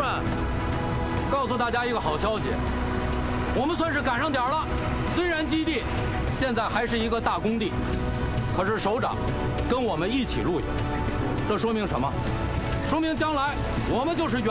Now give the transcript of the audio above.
们，告诉大家一个好消息，我们算是赶上点了。虽然基地现在还是一个大工地，可是首长跟我们一起露营，这说明什么？说明将来我们就是